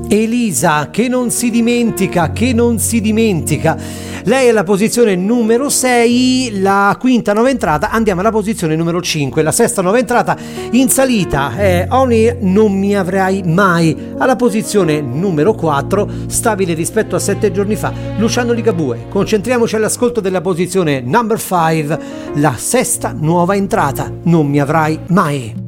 Elisa, che non si dimentica, che non si dimentica. Lei è alla posizione numero 6, la quinta nuova entrata. Andiamo alla posizione numero 5, la sesta nuova entrata in salita è Only Non Mi Avrai Mai. Alla posizione numero 4, stabile rispetto a 7 giorni fa, Luciano Ligabue. Concentriamoci all'ascolto della posizione number 5, la sesta nuova entrata, Non Mi Avrai Mai.